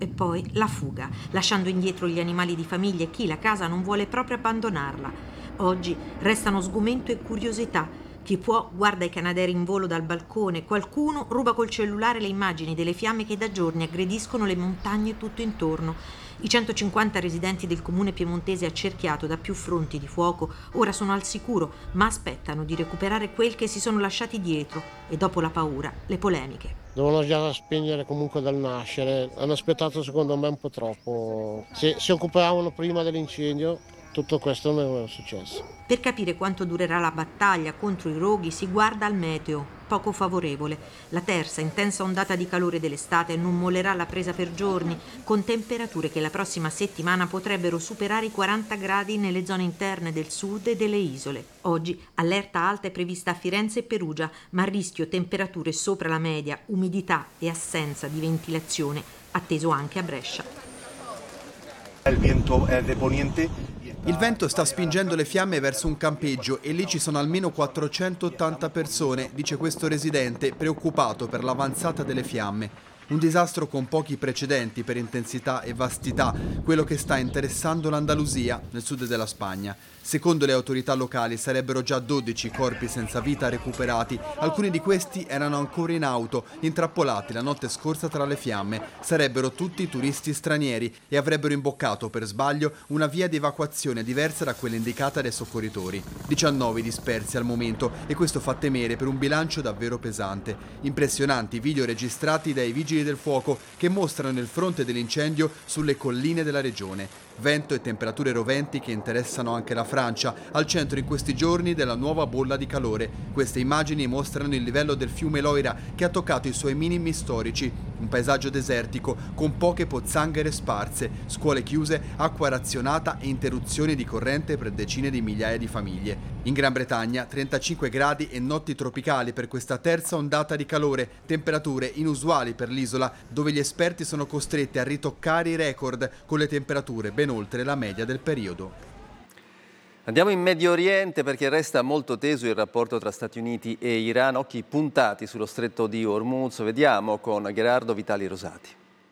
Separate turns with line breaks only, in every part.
e poi la fuga, lasciando indietro gli animali di famiglia e chi la casa non vuole proprio abbandonarla. Oggi restano sgomento e curiosità. Chi può guarda i Canadair in volo dal balcone, qualcuno ruba col cellulare le immagini delle fiamme che da giorni aggrediscono le montagne tutto intorno. I 150 residenti del comune piemontese accerchiato da più fronti di fuoco ora sono al sicuro, ma aspettano di recuperare quel che si sono lasciati dietro e dopo la paura, le polemiche.
Devono già spegnere comunque dal nascere, hanno aspettato secondo me un po' troppo. Se si occupavano prima dell'incendio, tutto questo non era successo.
Per capire quanto durerà la battaglia contro i roghi si guarda al meteo, poco favorevole. La terza intensa ondata di calore dell'estate non mollerà la presa per giorni, con temperature che la prossima settimana potrebbero superare i 40 gradi nelle zone interne del sud e delle isole. Oggi allerta alta è prevista a Firenze e Perugia, ma a rischio temperature sopra la media, umidità e assenza di ventilazione, atteso anche a Brescia.
Il vento è de poniente.
Il vento sta spingendo le fiamme verso un campeggio e lì ci sono almeno 480 persone, dice questo residente, preoccupato per l'avanzata delle fiamme. Un disastro con pochi precedenti per intensità e vastità, quello che sta interessando l'Andalusia, nel sud della Spagna. Secondo le autorità locali sarebbero già 12 corpi senza vita recuperati. Alcuni di questi erano ancora in auto, intrappolati la notte scorsa tra le fiamme. Sarebbero tutti turisti stranieri e avrebbero imboccato per sbaglio una via di evacuazione diversa da quella indicata dai soccorritori. 19 dispersi al momento e questo fa temere per un bilancio davvero pesante. Impressionanti video registrati dai vigili del fuoco che mostrano il fronte dell'incendio sulle colline della regione. Vento e temperature roventi che interessano anche la Francia, al centro in questi giorni della nuova bolla di calore. Queste immagini mostrano il livello del fiume Loira che ha toccato i suoi minimi storici. Un paesaggio desertico con poche pozzanghere sparse, scuole chiuse, acqua razionata e interruzioni di corrente per decine di migliaia di famiglie. In Gran Bretagna 35 gradi e notti tropicali per questa terza ondata di calore, temperature inusuali per l'isola dove gli esperti sono costretti a ritoccare i record con le temperature ben oltre la media del periodo.
Andiamo in Medio Oriente perché resta molto teso il rapporto tra Stati Uniti e Iran, occhi puntati sullo stretto di Hormuz. Vediamo con Gerardo Vitali Rosati.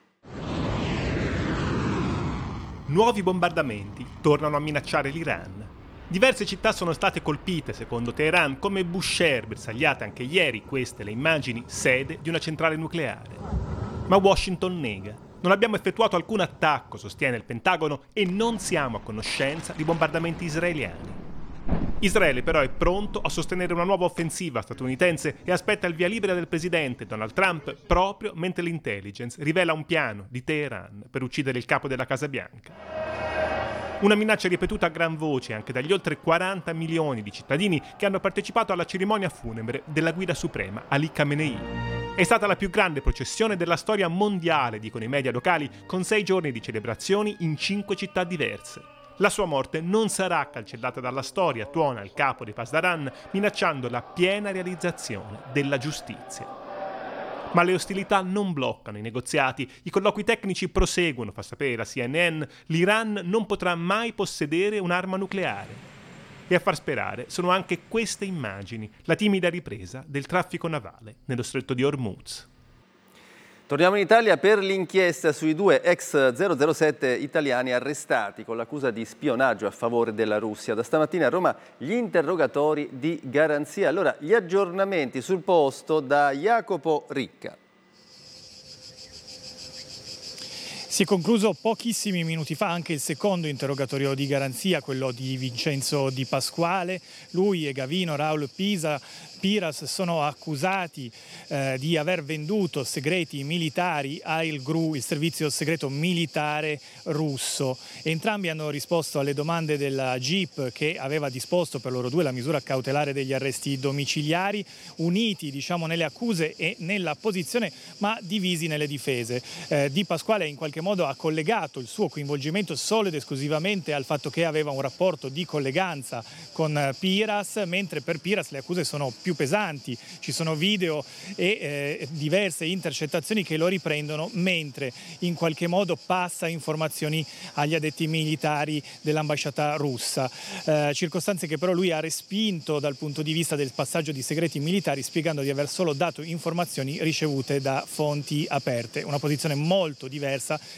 Nuovi bombardamenti tornano a minacciare l'Iran. Diverse città sono state colpite, secondo Teheran, come Bushehr, bersagliate anche ieri, queste le immagini, sede di una centrale nucleare. Ma Washington nega. Non abbiamo effettuato alcun attacco, sostiene il Pentagono, e non siamo a conoscenza di bombardamenti israeliani. Israele però è pronto a sostenere una nuova offensiva statunitense e aspetta il via libera del presidente Donald Trump proprio mentre l'intelligence rivela un piano di Teheran per uccidere il capo della Casa Bianca. Una minaccia ripetuta a gran voce anche dagli oltre 40 milioni di cittadini che hanno partecipato alla cerimonia funebre della guida suprema Ali Khamenei. È stata la più grande processione della storia mondiale, dicono i media locali, con 6 giorni di celebrazioni in 5 città diverse. La sua morte non sarà cancellata dalla storia, tuona il capo di Pasdaran, minacciando la piena realizzazione della giustizia. Ma le ostilità non bloccano i negoziati, i colloqui tecnici proseguono, fa sapere la CNN, l'Iran non potrà mai possedere un'arma nucleare. E a far sperare sono anche queste immagini, la timida ripresa del traffico navale nello stretto di Hormuz.
Torniamo in Italia per l'inchiesta sui 2 ex 007 italiani arrestati con l'accusa di spionaggio a favore della Russia. Da stamattina a Roma gli interrogatori di garanzia. Allora, gli aggiornamenti sul posto da Jacopo Ricca.
Si è concluso pochissimi minuti fa anche il secondo interrogatorio di garanzia, quello di Vincenzo Di Pasquale. Lui e Gavino, Raul Piras sono accusati di aver venduto segreti militari al GRU, il servizio segreto militare russo. Entrambi hanno risposto alle domande della GIP che aveva disposto per loro due la misura cautelare degli arresti domiciliari, uniti nelle accuse e nella posizione ma divisi nelle difese. Di Pasquale in qualche modo ha collegato il suo coinvolgimento solo ed esclusivamente al fatto che aveva un rapporto di colleganza con Piras, mentre per Piras le accuse sono più pesanti, ci sono video e diverse intercettazioni che lo riprendono mentre in qualche modo passa informazioni agli addetti militari dell'ambasciata russa, circostanze che però lui ha respinto dal punto di vista del passaggio di segreti militari, spiegando di aver solo dato informazioni ricevute da fonti aperte, una posizione molto diversa